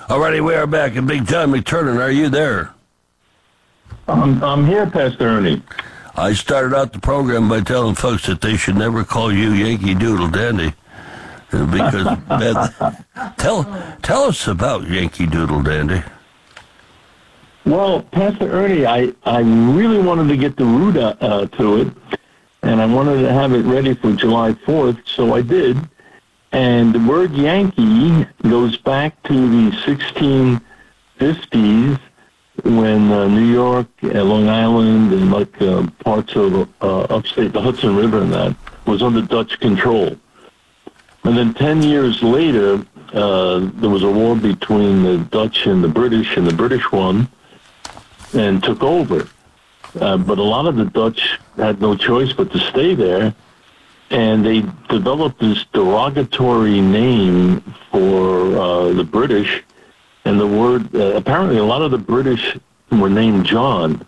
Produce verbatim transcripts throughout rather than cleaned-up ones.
Alrighty, we are back. And Big John McTurnan, are you there? I'm, I'm here, Pastor Ernie. I started out the program by telling folks that they should never call you Yankee Doodle Dandy. Because that, tell tell us about Yankee Doodle Dandy. Well, Pastor Ernie, I, I really wanted to get the root uh, to it, and I wanted to have it ready for July fourth, so I did. And the word Yankee goes back to the sixteen fifties when uh, New York, uh, Long Island, and like uh, parts of uh, upstate, the Hudson River and that, was under Dutch control. And then ten years later, uh, there was a war between the Dutch and the British, and the British won and took over. Uh, but a lot of the Dutch had no choice but to stay there, and they developed this derogatory name for uh, the British, and the word, uh, apparently a lot of the British were named John.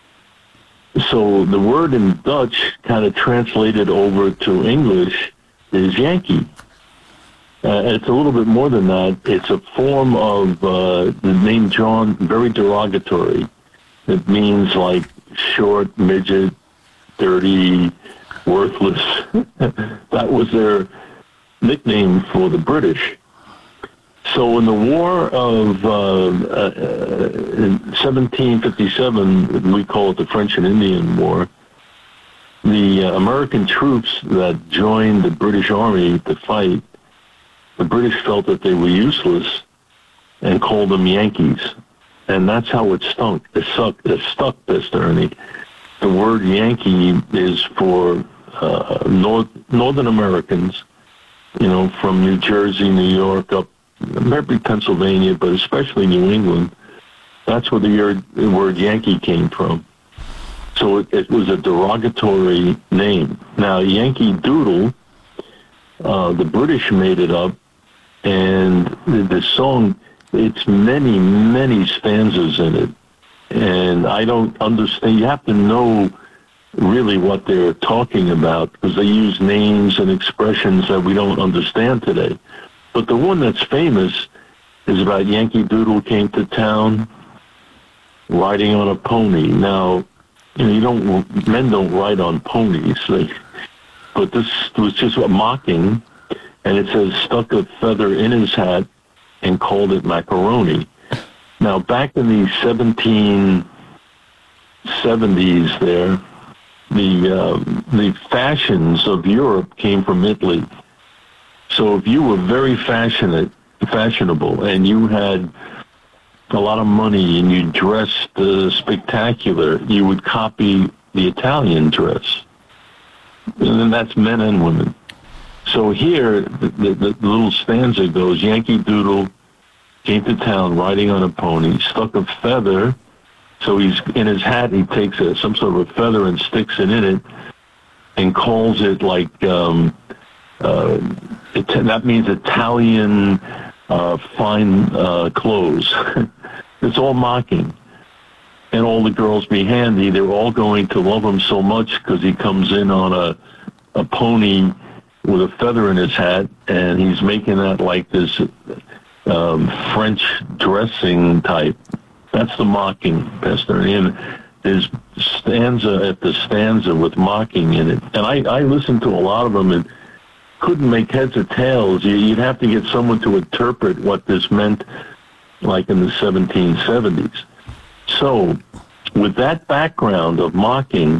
So the word in Dutch kind of translated over to English is Yankee. Uh, it's a little bit more than that. It's a form of uh, the name John, very derogatory. It means like short, midget, dirty, worthless. That was their nickname for the British. So in the war of uh, uh, in seventeen fifty-seven, we call it the French and Indian War, the uh, American troops that joined the British Army to fight, the British felt that they were useless and called them Yankees. And that's how it stunk. It stuck, it stuck, Mister Ernie. The word Yankee is for uh, North, Northern Americans, you know, from New Jersey, New York, up maybe Pennsylvania, but especially New England. That's where the word, the word Yankee came from. So it, it was a derogatory name. Now, Yankee Doodle, uh, the British made it up, and the, the song, it's many, many stanzas in it. And I don't understand. You have to know really what they're talking about, because they use names and expressions that we don't understand today. But the one that's famous is about Yankee Doodle came to town riding on a pony. Now, you know, you don't, men don't ride on ponies. They, but this was just a mocking, and it says stuck a feather in his hat and called it macaroni. Now, back in the seventeen seventies there, the uh, the fashions of Europe came from Italy. So if you were very fashionate, fashionable, and you had a lot of money and you dressed uh, spectacular, you would copy the Italian dress. And then that's men and women. So here, the, the, the little stanza goes, Yankee Doodle came to town riding on a pony, stuck a feather, so he's in his hat, he takes a, some sort of a feather and sticks it in it and calls it like, um, uh, it, that means Italian uh, fine uh, clothes. It's all mocking. And all the girls be handy, they're all going to love him so much because he comes in on a, a pony with a feather in his hat, and he's making that like this um, French dressing type. That's the mocking, Pastor. And there's stanza after stanza with mocking in it. And I, I listened to a lot of them and couldn't make heads or tails. You'd have to get someone to interpret what this meant, like in the seventeen seventies. So, with that background of mocking,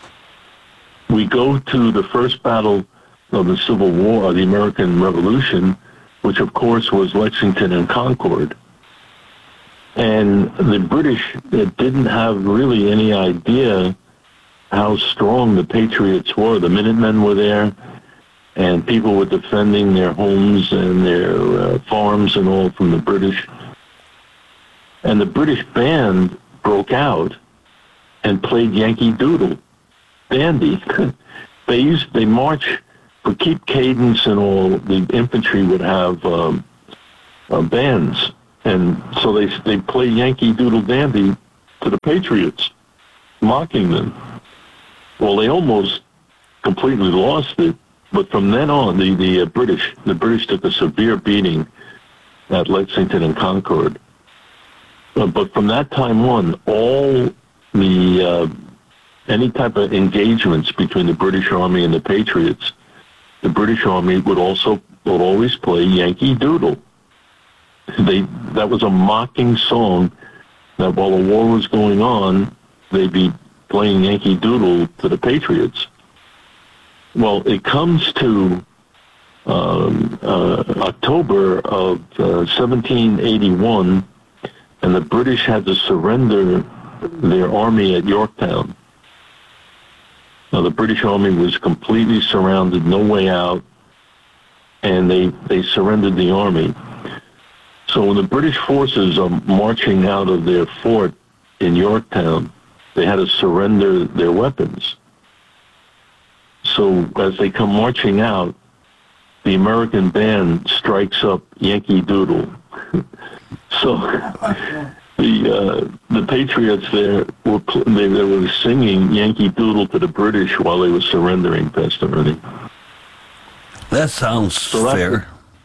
we go to the first battle of the Civil War, the American Revolution, which of course was Lexington and Concord. And the British didn't have really any idea how strong the Patriots were. The Minutemen were there, and people were defending their homes and their uh, farms and all from the British. And the British band broke out and played Yankee Doodle Dandy. they used they march for keep cadence and all. The infantry would have um, uh, bands, and so they they play Yankee Doodle Dandy to the Patriots, mocking them. Well, they almost completely lost it, but from then on, the the uh, British the British took a severe beating. at Lexington and Concord. Uh, but from that time on, all the uh, any type of engagements between the British Army and the Patriots, the British Army would also would always play Yankee Doodle. They that was a mocking song that while the war was going on, they'd be playing Yankee Doodle to the Patriots. Well, it comes to um, uh, October of uh, seventeen eighty-one, and the British had to surrender their army at Yorktown. Now, the British Army was completely surrounded, no way out, and they, they surrendered the army. So when the British forces are marching out of their fort in Yorktown, they had to surrender their weapons. So as they come marching out, the American band strikes up Yankee Doodle. So the uh, the Patriots there were they, they were singing Yankee Doodle to the British while they were surrendering, Pastor Ernie. That sounds so fair.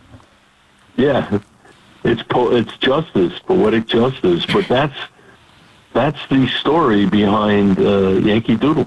Yeah, it's po- it's justice, poetic justice. But that's that's the story behind uh, Yankee Doodle.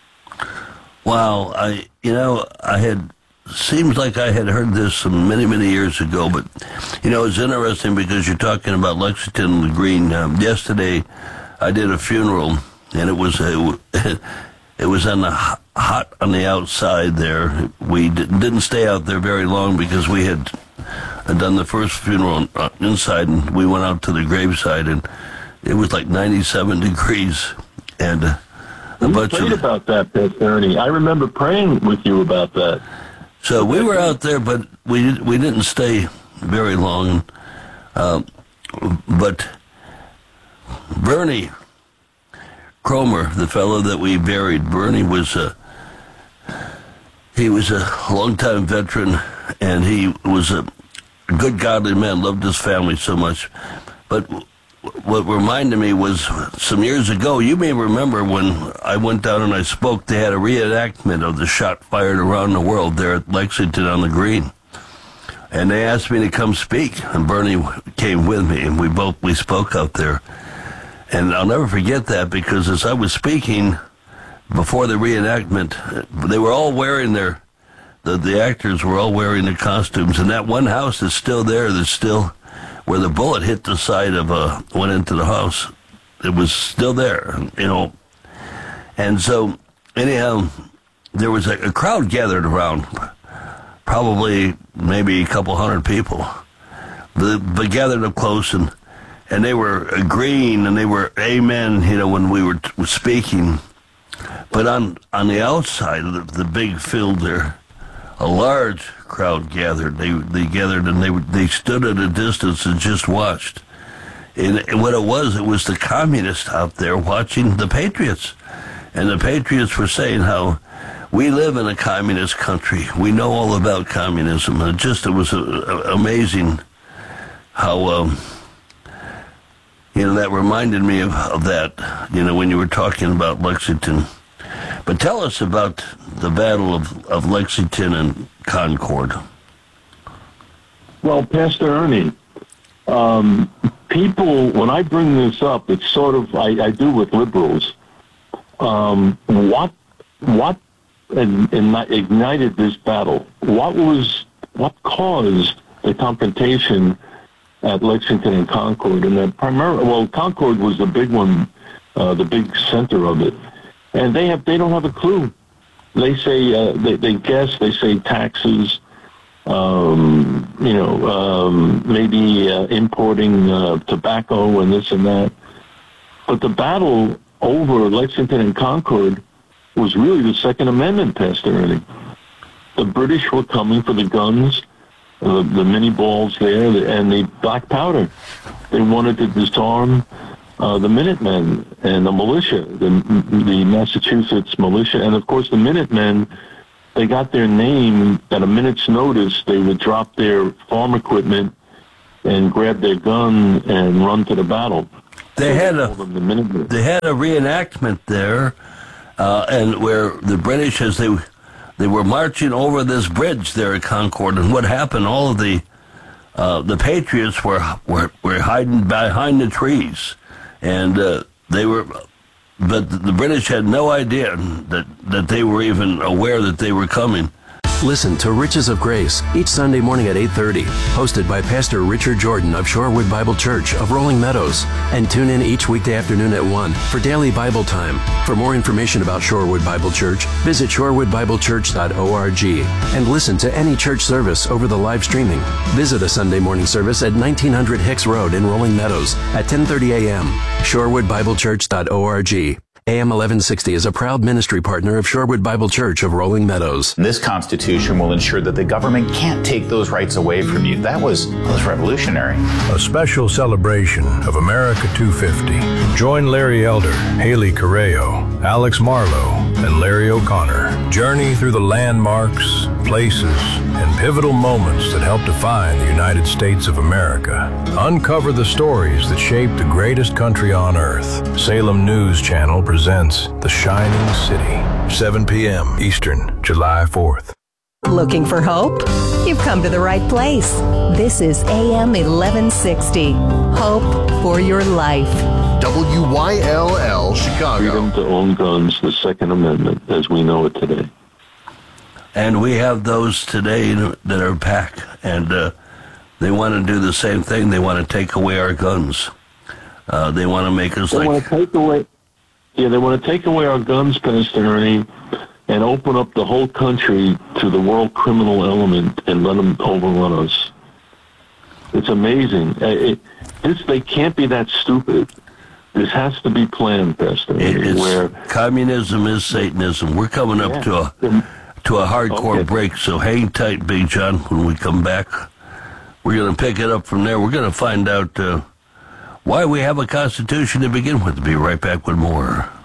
Wow, I you know I had seems like I had heard this many many years ago, but you know it's interesting because you're talking about Lexington and the Green. Um, yesterday, I did a funeral, and it was a, it was on the hot on the outside there. We didn't stay out there very long because we had done the first funeral inside, and we went out to the graveside, and it was like ninety-seven degrees, and uh, a we bunch prayed of about that, Pastor Ernie. I remember praying with you about that. So we were out there, but we we didn't stay very long. Uh, but Bernie Cromer, the fellow that we buried, Bernie was a he was a longtime veteran, and he was a good, godly man. Loved his family so much. But what reminded me was some years ago, you may remember when I went down and I spoke, they had a reenactment of the shot fired around the world there at Lexington on the Green. And they asked me to come speak, and Bernie came with me, and we both, we spoke out there. And I'll never forget that, because as I was speaking before the reenactment, they were all wearing their, the, the actors were all wearing their costumes, and that one house is still there, that's still where the bullet hit the side of a, went into the house. It was still there, you know. And so, anyhow, there was a, a crowd gathered around, probably maybe a couple hundred people. The, they gathered up close, and, and they were agreeing, and they were amen, you know, when we were, t- were speaking. But on, on the outside of the, the big field there, a large crowd gathered. They they gathered and they they stood at a distance and just watched. And, and what it was, it was the communists out there watching the Patriots. And the Patriots were saying how we live in a communist country. We know all about communism. And it just, it was a, a, amazing how, um, you know, that reminded me of, of that, you know, when you were talking about Lexington. But tell us about the Battle of, of Lexington and Concord. Well, Pastor Ernie, um, people, when I bring this up, it's sort of, I, I do with liberals, um, what what ignited this battle? What was, what caused the confrontation at Lexington and Concord? And that primarily, well, Concord was the big one, uh, the big center of it. And they have, they don't have a clue. They say, uh, they, they guess, they say taxes, um, you know, um, maybe uh, importing uh, tobacco and this and that. But the battle over Lexington and Concord was really the Second Amendment, Pastor Ernie. The British were coming for the guns, uh, the mini balls there, and the black powder. They wanted to disarm Uh, the Minutemen and the militia, the, the Massachusetts militia, and of course the Minutemen, they got their name at a minute's notice. They would drop their farm equipment and grab their gun and run to the battle. They so had they a called them the Minutemen. they had a reenactment there, uh, and where the British, as they they were marching over this bridge there at Concord, and what happened? All of the uh, the Patriots were, were were hiding behind the trees, and uh, they were, but the British had no idea that that they were even aware that they were coming. Listen to Riches of Grace each Sunday morning at eight thirty, hosted by Pastor Richard Jordan of Shorewood Bible Church of Rolling Meadows. And tune in each weekday afternoon at one for daily Bible time. For more information about Shorewood Bible Church, visit shorewood bible church dot org and listen to any church service over the live streaming. Visit a Sunday morning service at nineteen hundred Hicks Road in Rolling Meadows at ten thirty a.m. shorewood bible church dot org. A M eleven sixty is a proud ministry partner of Shorewood Bible Church of Rolling Meadows. This Constitution will ensure that the government can't take those rights away from you. That was, that was revolutionary. A special celebration of America two fifty. Join Larry Elder, Haley Correo, Alex Marlowe, and Larry O'Connor. Journey through the landmarks, places, and pivotal moments that help define the United States of America. Uncover the stories that shaped the greatest country on earth. Salem News Channel presents The Shining City, seven p.m. Eastern, July fourth. Looking for hope? You've come to the right place. This is A M eleven sixty. Hope for your life. W Y L L Chicago. Freedom to own guns, the Second Amendment, as we know it today. And we have those today that are back, and uh, they want to do the same thing. They want to take away our guns. Uh, they want to make us they like... Want to take away, yeah, they want to take away our guns, Pastor Ernie, and open up the whole country to the world criminal element and let them overrun us. It's amazing. It, this, they can't be that stupid. This has to be planned, Pastor Ernie. It, it's, where communism is Satanism. We're coming up yeah. to a... to a hardcore Okay. break, so hang tight, Big John. When we come back, we're going to pick it up from there. We're going to find out uh, why we have a Constitution to begin with. Be right back with more.